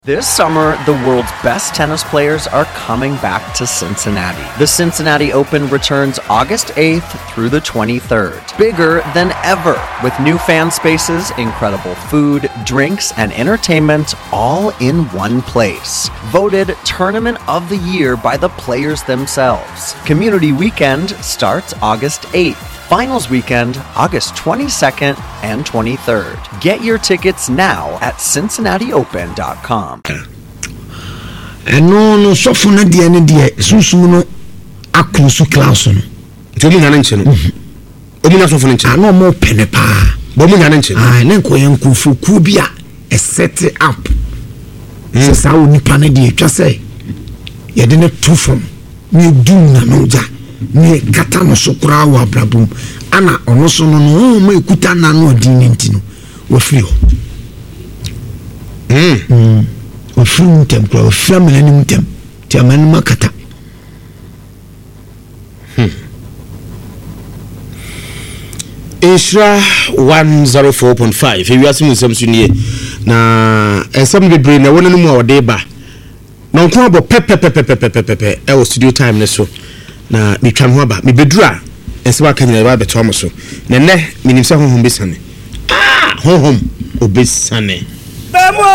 This summer, the world's best tennis players are coming back to Cincinnati. The Cincinnati Open returns August 8th through the 23rd. Bigger than ever, with new fan spaces, incredible food, drinks, and entertainment all in one place. Voted Tournament of the Year by the players themselves. Community Weekend starts August 8th. Finals weekend, August 22nd and 23rd. Get your tickets now at CincinnatiOpen.com. No, so for na dia ne dia susu no aklusu class no. Nti mu nyane nche no. Omu na so for nche. Ano mo pene pa. Bo mu nyane nche. Ah, na nko yankufu ku bia a set up. Se sa wo nipa na dia twa say. Ye de ne two from. Ni dum na no ja. Ni kata no sokura wa brabum ana ono so no ma ekuta na no odin ntino wo free ho wo free ntem kwa wo family ni ntem ti amani makata Ishra 104.5 ewi asimu samsunie na esam bebre na wona no mu awde ba na nko abo pepepepepepepe e wo studio time ne so na mitwam ho aba me bedura ense wa kanyina ba beto am so na ne minim se honhom besane honhom obesane